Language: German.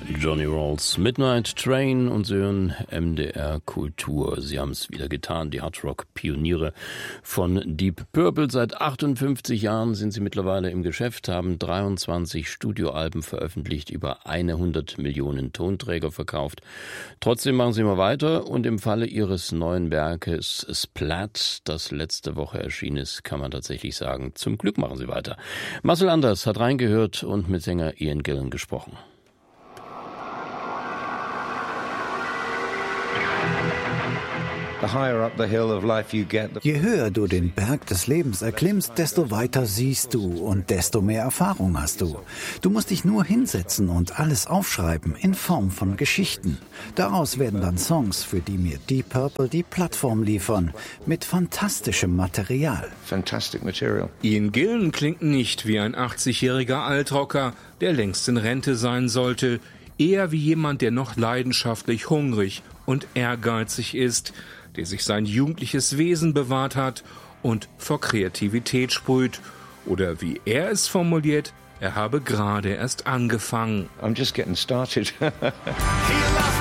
Johnny Rolls, Midnight Train, und Sie hören MDR Kultur. Sie haben es wieder getan, die Hardrock-Pioniere von Deep Purple. Seit 58 Jahren sind sie mittlerweile im Geschäft, haben 23 Studioalben veröffentlicht, über 100 Millionen Tonträger verkauft. Trotzdem machen sie immer weiter, und im Falle ihres neuen Werkes Splat, das letzte Woche erschienen ist, kann man tatsächlich sagen, zum Glück machen sie weiter. Marcel Anders hat reingehört und mit Sänger Ian Gillan gesprochen. Je höher du den Berg des Lebens erklimmst, desto weiter siehst du und desto mehr Erfahrung hast du. Du musst dich nur hinsetzen und alles aufschreiben in Form von Geschichten. Daraus werden dann Songs, für die mir Deep Purple die Plattform liefern, mit fantastischem Material. Ian Gillan klingt nicht wie ein 80-jähriger Altrocker, der längst in Rente sein sollte. Eher wie jemand, der noch leidenschaftlich hungrig und ehrgeizig ist, der sich sein jugendliches Wesen bewahrt hat und vor Kreativität sprüht. Oder wie er es formuliert, er habe gerade erst angefangen. I'm just getting started.